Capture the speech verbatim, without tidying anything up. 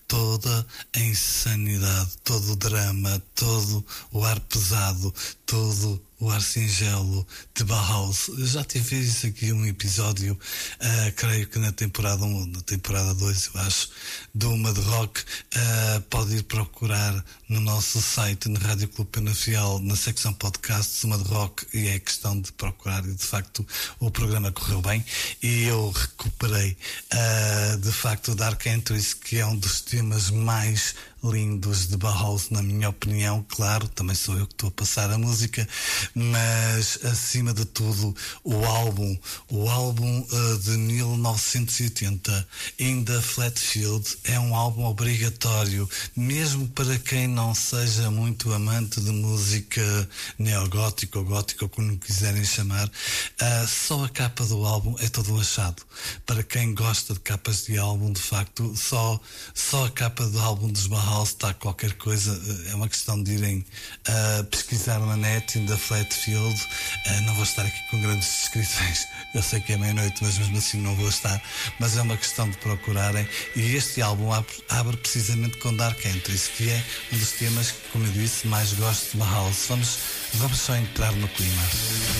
toda a insanidade, todo o drama, todo o ar pesado, todo o ar singelo de Bauhaus. Eu já tive isso aqui um episódio, uh, creio que na temporada um, na temporada dois, eu acho, do Uma de Rock. Uh, pode ir procurar no nosso site, na Rádio Clube Penafiel, na secção podcasts Uma de Rock, e é questão de procurar, e de facto o programa correu bem e eu recuperei uh, de facto o Dark Entries, que é um dos temas mais lindos de Bauhaus, na minha opinião. Claro, também sou eu que estou a passar a música, mas acima de tudo o álbum, o álbum uh, de mil novecentos e oitenta, In the Flat Field, é um álbum obrigatório, mesmo para quem não seja muito amante de música neogótica ou gótica, ou como quiserem chamar. Uh, só a capa do álbum é todo um achado. Para quem gosta de capas de álbum, de facto, só, só a capa do álbum dos Bauhaus está qualquer coisa. É uma questão de irem uh, pesquisar na net, In the Flat Field. Uh, não vou estar aqui com grandes descrições, eu sei que é meia-noite, mas mesmo assim não vou estar, mas é uma questão de procurarem. E este álbum abre, abre precisamente com Dark Entries, que é um dos temas que, como eu disse, mais gosto de Bauhaus. Vamos, vamos só entrar no clima.